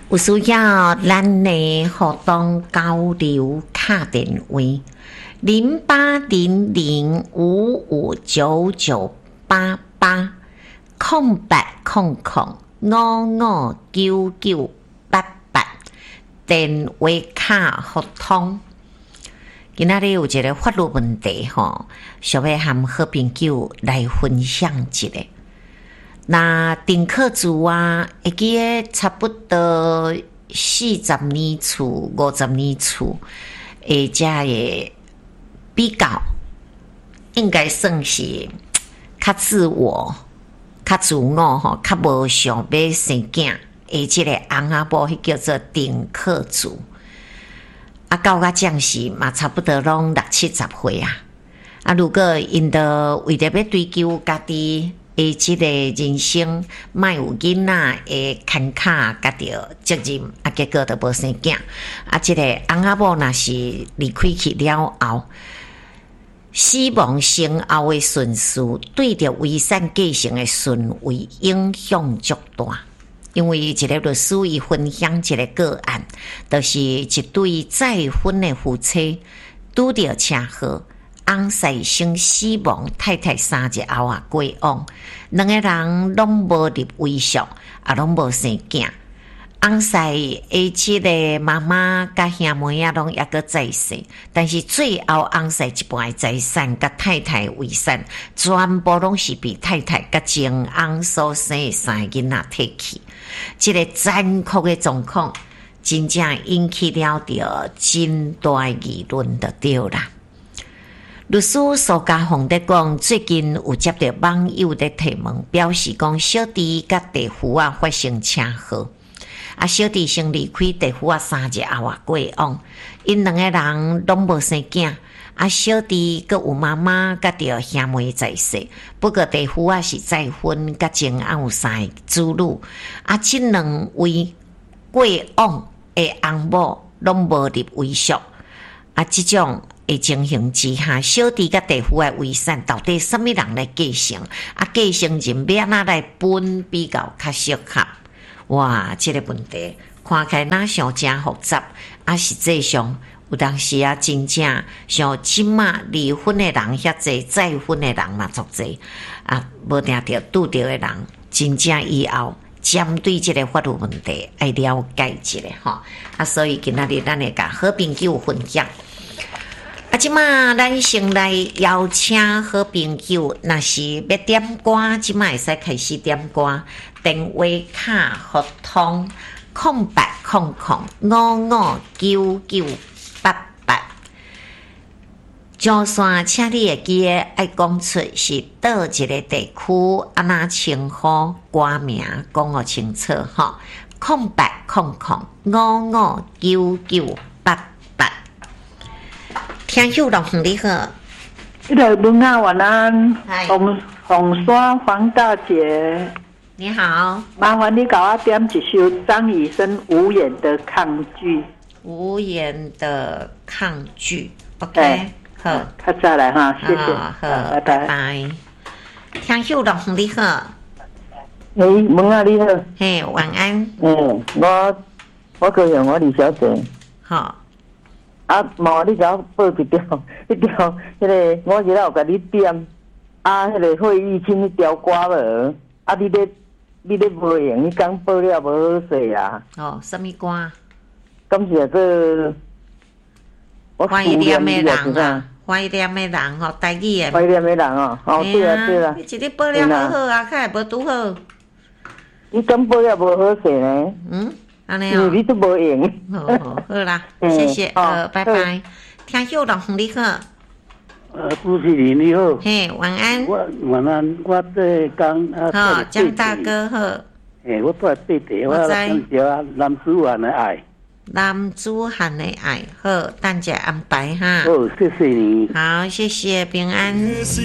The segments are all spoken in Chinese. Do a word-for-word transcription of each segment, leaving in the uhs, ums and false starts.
有需要咱的互动交流卡电话零八零零五五九九八八空八空空五五九九八八电话卡互通。今仔日有一个法律问题吼，想要和好朋友来分享一下。那丁克族啊，会记得差不多四十年厝、五十年厝，诶，遮个比较应该算是较自我、较自我吼，较无想要生囝。诶，即个翁仔某迄叫做丁克族。啊，到甲将士嘛，差不多拢六七十岁啊。啊，如果因着为着要追求家己诶，即个人生，莫有囡仔诶坎卡，甲着责任，啊，结果着无生囝。啊，即、这个翁仔某若是离开去了后，死亡身后诶顺序，对着遗产继承诶顺位影响足大。因为一个律师伊分享一个个案，就是一对再婚的夫妻拄着车祸，翁婿先死亡，太太三日后啊过往，两个人拢无入遗嘱，也拢无生囝。翁婿诶，即个妈妈甲兄妹仔拢抑个在世，但是最后翁婿一半的财产甲太太遗产，全部拢是被太太甲前翁所生的三个囡仔摕去。这个残酷的状况，真正引起了着真大议论的对啦。律师苏家宏在讲，最近有接到网友的提问，表示讲小弟甲弟夫啊发生车祸，啊小弟先离开弟夫啊三日后啊过往，因两个人拢无生囝。啊，小弟佮有妈妈甲着兄妹在世，不过弟夫啊是再婚，甲前翁有三个子女。啊，即两位过往的翁某拢无入遗嘱。啊，即种的情形之下，小弟甲弟夫的遗产到底什么人来继承？啊，继承人要安怎来分比较较适合？哇，这个问题看起来哪像真复杂，啊，实际上。有当时啊，真正像即马离婚的人遐济，再婚的人嘛足济啊，无定着拄着的人，真正以后针对即个法律问题，爱了解一下吼。啊，所以今仔日咱会甲好朋友分享。啊，即马咱先来邀请好朋友，若是要点歌，即马会使开始点歌，电话卡互通空八空空五五九九。八八，就算请你会记得爱讲出是倒一个地区，安那称呼歌名讲个清楚吼。空八空空五五九九八八，听友老兄你好， 这个文啊晚安，红红刷黄大姐， 你好， 麻烦你给我点一首张雨生《无言的抗拒》。 无言的抗拒 ，OK， 好， 他再来哈，谢谢， 好，拜拜。听友老兄你好， 诶，文啊你好， 嘿，晚安。 嗯，我我高雄我李小姐， 好， 啊，麻烦你给我报一条，一条，迄个我今仔有甲你点，啊，迄个会议请你调歌无？啊，你咧你咧无用，你讲报了无好势啊？ 哦，什么歌？ 感谢这怀念的人啊，怀念的人吼，台语的。 怀念的人哦，哦对啊对啊。 你一日报了好好啊，较会无拄好。 你讲报了无好势呢？ 嗯，安尼哦。 你都无用。 好好好啦，谢谢，呃，拜拜。听友老兄你好。 呃，朱启林你好。 嘿，晚安。 我晚安，我这刚啊。 好，江大哥好。 诶，我住地地，我讲条男子汉的爱。 男子汉的爱好，等下安排哈。 好，谢谢你。 好，谢谢，平安。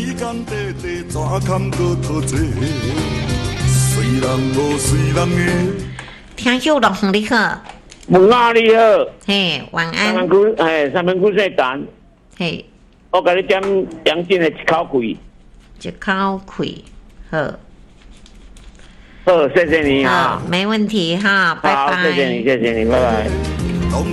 听友老兄你好， 文啊你好， 嘿，晚安。 三分区，嘿，三分区细蛋， 嘿， 我甲你点杨静的一口气， 一口气，好。 好， 好，谢谢你好啊，， 没问题哈，拜好， 拜。 谢谢你，谢谢你，拜拜。